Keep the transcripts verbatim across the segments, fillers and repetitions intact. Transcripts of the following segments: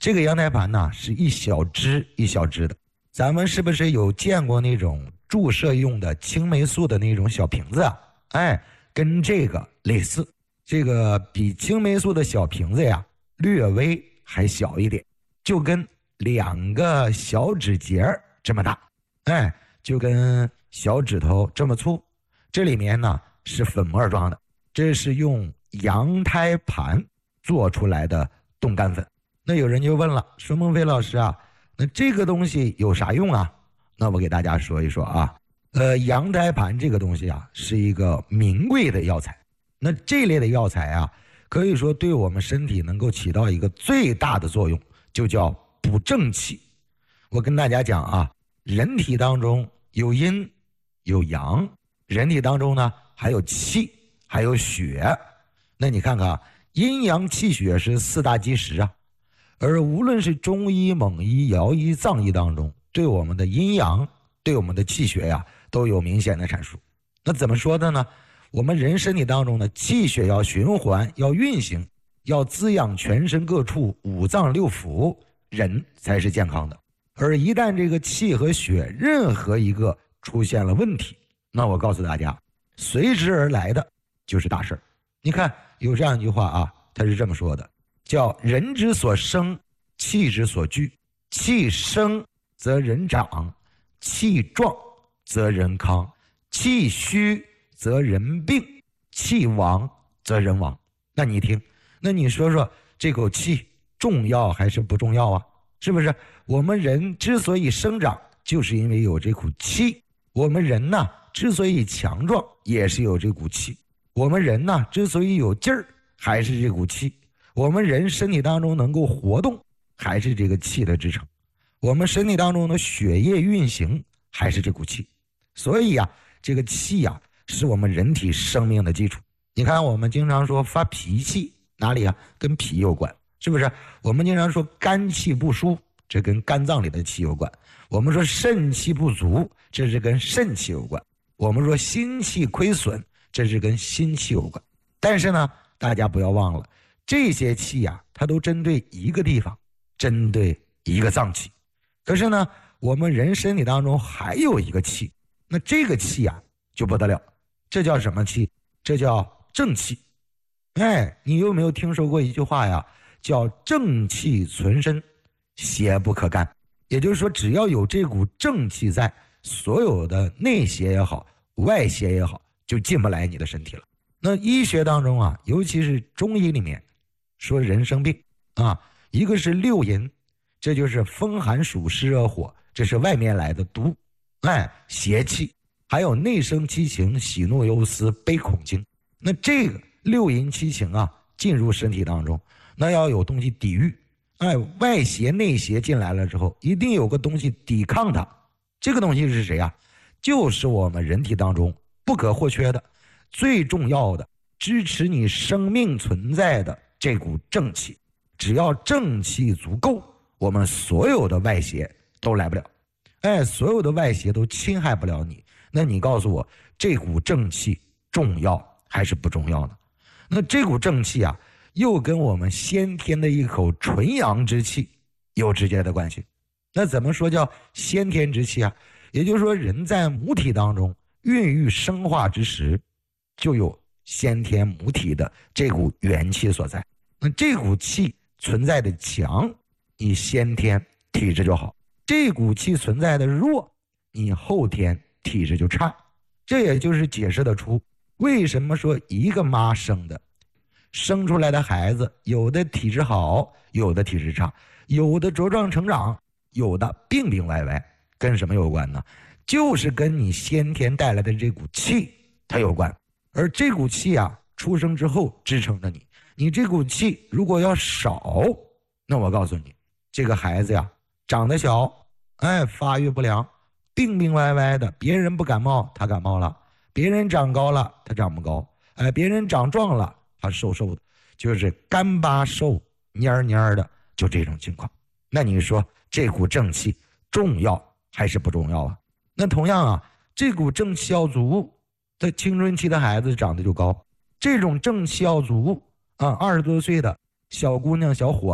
这个羊胎盘呢是一小支一小支的，咱们是不是有见过那种注射用的青霉素的那种小瓶子啊？哎，跟这个类似，这个比青霉素的小瓶子呀略微还小一点，就跟两个小指节这么大，哎，就跟小指头这么粗。这里面呢是粉末状的，这是用羊胎盘做出来的冻干粉。那有人就问了，说孟非老师啊，那这个东西有啥用啊？那我给大家说一说啊，呃，羊胎盘这个东西啊是一个名贵的药材。那这类的药材啊，可以说对我们身体能够起到一个最大的作用，就叫补正气。我跟大家讲啊，人体当中有阴有阳，人体当中呢还有气还有血。那你看看啊，阴阳气血是四大基石啊。而无论是中医、蒙医、尧医、藏医当中，对我们的阴阳、对我们的气血呀，都有明显的阐述。那怎么说的呢？我们人身体当中的气血要循环、要运行、要滋养全身各处五脏六腑，人才是健康的。而一旦这个气和血任何一个出现了问题，那我告诉大家，随之而来的就是大事。你看有这样一句话啊，他是这么说的，叫人之所生，气之所聚，气生则人长，气壮则人康，气虚则人病，气亡则人亡。那你听，那你说说这口气重要还是不重要啊？是不是？我们人之所以生长，就是因为有这股气。我们人呢，之所以强壮，也是有这股气。我们人呢，之所以有劲儿，还是这股气。我们人身体当中能够活动，还是这个气的支撑。我们身体当中的血液运行，还是这股气。所以啊，这个气啊，是我们人体生命的基础。你看我们经常说发脾气，哪里啊？跟脾有关，是不是？我们经常说肝气不舒，这跟肝脏里的气有关。我们说肾气不足，这是跟肾气有关。我们说心气亏损，这是跟心气有关。但是呢，大家不要忘了，这些气啊，它都针对一个地方，针对一个脏器。可是呢，我们人身体当中还有一个气，那这个气啊就不得了，这叫什么气？这叫正气。哎，你有没有听说过一句话呀？叫正气存身，邪不可干。也就是说，只要有这股正气在，所有的内邪也好，外邪也好，就进不来你的身体了。那医学当中啊，尤其是中医里面说人生病啊，一个是六淫，这就是风寒暑湿热火，这是外面来的毒，哎，邪气。还有内生七情，喜怒忧思悲恐惊。那这个六淫七情啊，进入身体当中，那要有东西抵御。哎，外邪内邪进来了之后，一定有个东西抵抗它。这个东西是谁啊？就是我们人体当中不可或缺的、最重要的、支持你生命存在的这股正气。只要正气足够，我们所有的外邪都来不了。哎，所有的外邪都侵害不了你。那你告诉我，这股正气重要还是不重要呢？那这股正气啊，又跟我们先天的一口纯阳之气有直接的关系。那怎么说叫先天之气啊？也就是说，人在母体当中孕育生化之时，就有先天母体的这股元气所在。那这股气存在的强，你先天体质就好；这股气存在的弱，你后天体质就差。这也就是解释得出为什么说一个妈生的生出来的孩子，有的体质好，有的体质差，有的茁壮成长，有的病病歪歪，跟什么有关呢？就是跟你先天带来的这股气它有关。而这股气啊，出生之后支撑着你，你这股气如果要少，那我告诉你，这个孩子呀，长得小，哎，发育不良，病病歪歪的，别人不感冒他感冒了，别人长高了他长不高，哎，别人长壮了他瘦瘦的，就是干巴瘦蔫蔫的，就这种情况。那你说这股正气重要还是不重要啊？那同样啊，这股正气要足，在青春期的孩子长得就高，这种正气要足啊，二十多岁的小姑娘小伙子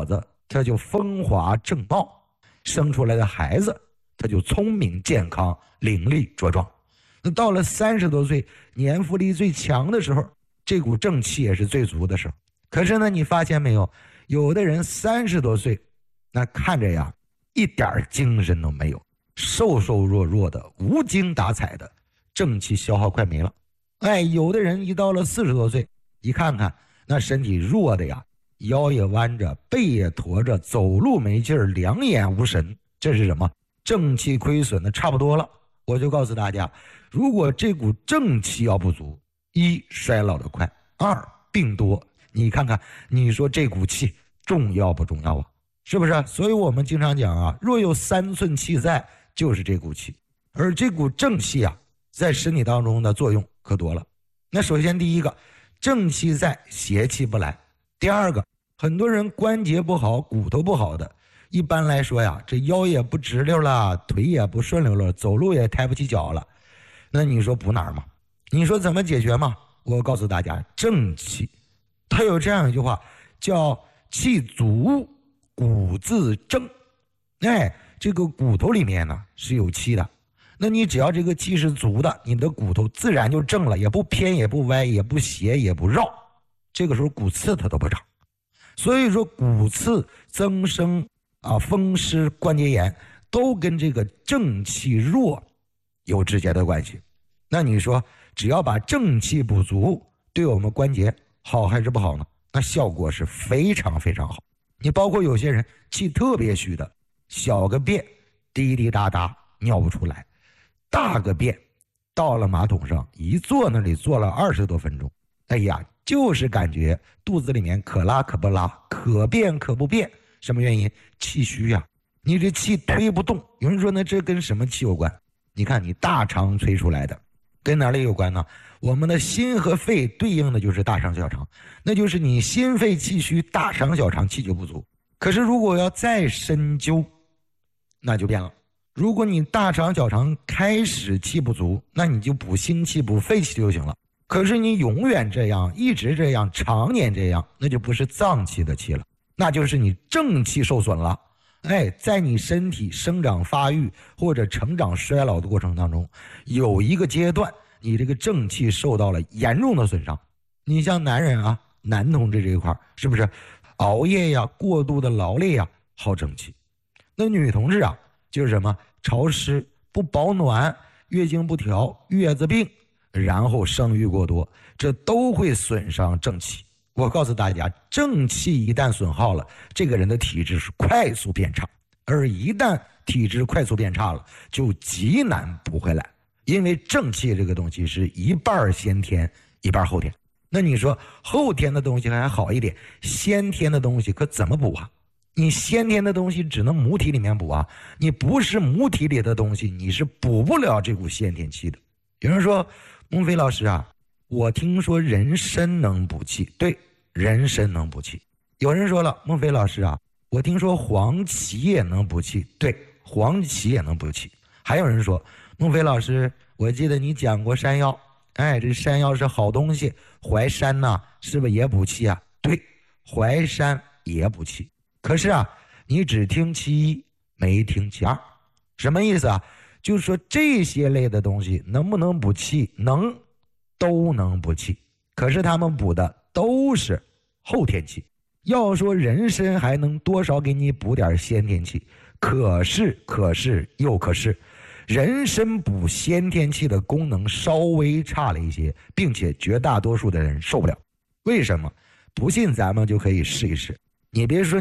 他就风华正茂，生出来的孩子他就聪明健康伶俐茁壮。那到了三十多岁，年富力最强的时候，这股正气也是最足的时候。可是呢，你发现没有，有的人三十多岁，那看着呀一点精神都没有，瘦瘦弱弱的，无精打采的，正气消耗快没了。哎，有的人一到了四十多岁，一看看那身体弱的呀，腰也弯着，背也驼着，走路没劲儿，两眼无神，这是什么？正气亏损的差不多了。我就告诉大家，如果这股正气要不足，一衰老的快，二病多。你看看，你说这股气重要不重要啊？是不是？所以我们经常讲啊，若有三寸气在，就是这股气。而这股正气啊，在身体当中的作用可多了。那首先第一个，正气在，邪气不来。第二个，很多人关节不好，骨头不好的，一般来说呀，这腰也不直溜了，腿也不顺溜了，走路也抬不起脚了。那你说补哪儿嘛？你说怎么解决嘛？我告诉大家，正气。他有这样一句话，叫气足骨自正。哎，这个骨头里面呢是有气的，那你只要这个气是足的，你的骨头自然就正了，也不偏也不歪也不斜也不绕，这个时候骨刺它都不长。所以说骨刺增生啊、风湿关节炎都跟这个正气弱有直接的关系。那你说只要把正气补足，对我们关节好还是不好呢？那效果是非常非常好。你包括有些人气特别虚的，小个便滴滴答答尿不出来，大个便到了马桶上一坐那里坐了二十多分钟，哎呀，就是感觉肚子里面可拉可不拉，可便可不便。什么原因？气虚呀、啊，你这气推不动。有人说呢，这跟什么气有关？你看你大肠催出来的，跟哪里有关呢？我们的心和肺对应的就是大肠小肠，那就是你心肺气虚，大肠小肠气就不足。可是如果要再深究，那就变了。如果你大肠小肠开始气不足，那你就补心气补肺气就行了。可是你永远这样，一直这样，常年这样，那就不是脏气的气了，那就是你正气受损了。哎，在你身体生长发育或者成长衰老的过程当中，有一个阶段你这个正气受到了严重的损伤。你像男人啊，男同志这一块是不是熬夜呀，过度的劳累呀，耗正气？那女同志啊，就是什么潮湿不保暖，月经不调，月子病，然后生育过多，这都会损伤正气。我告诉大家，正气一旦损耗了，这个人的体质是快速变差，而一旦体质快速变差了，就极难补回来。因为正气这个东西是一半先天一半后天。那你说后天的东西还好一点，先天的东西可怎么补啊？你先天的东西只能母体里面补啊，你不是母体里的东西，你是补不了这股先天气的。有人说，孟非老师啊，我听说人参能补气。对，人参能补气。有人说了，孟非老师啊，我听说黄芪也能补气。对，黄芪也能补气。还有人说，孟非老师，我记得你讲过山药，哎，这山药是好东西，淮山呐，是不是也补气啊？对，淮山也补气。可是啊，你只听其一，没听其二。什么意思啊？就是说这些类的东西能不能补气？能，都能补气。可是他们补的都是后天气。要说人参还能多少给你补点先天气，可是可是又可是，人参补先天气的功能稍微差了一些，并且绝大多数的人受不了。为什么？不信咱们就可以试一试。你别说